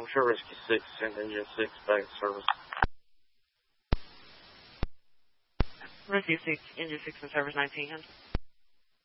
I'm sure Rescue 6 sent Engine 6 back to service. Rescue 6, Engine 6 in service 1900.